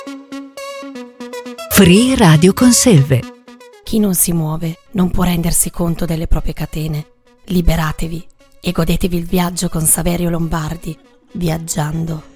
Free Radio Conselve. Chi non si muove non può rendersi conto delle proprie catene. Liberatevi e godetevi il viaggio con Saverio Lombardi, viaggiando.